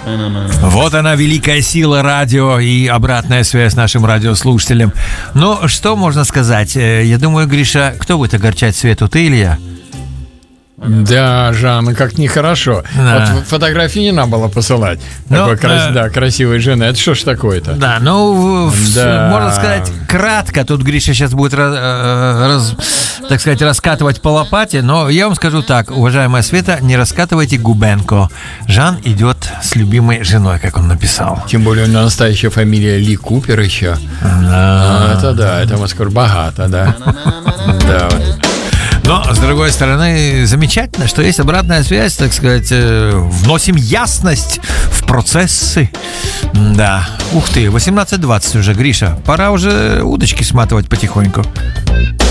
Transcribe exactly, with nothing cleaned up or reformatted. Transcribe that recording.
Вот она, великая сила радио и обратная связь нашим радиослушателям. Ну, что можно сказать? Я думаю, Гриша, кто будет огорчать Свету, ты или я? Да, Жан, как нехорошо. Да. Вот фотографии не надо было посылать. Но, Такой крас... э... да, красивой жены. Это что ж такое-то? Да, ну, Да. можно сказать, кратко. Тут Гриша сейчас будет, раз, раз, так сказать, раскатывать по лопате. Но я вам скажу так, уважаемая Света, не раскатывайте Губенко. Жан идет с любимой женой, как он написал. Тем более у него настоящая фамилия Ли Купер еще. Да. А, это да, это Москва богато, да. Да, вот. Но, с другой стороны, замечательно, что есть обратная связь, так сказать, вносим ясность в процессы. Да. Ух ты, восемнадцать двадцать уже, Гриша. Пора уже удочки сматывать потихоньку.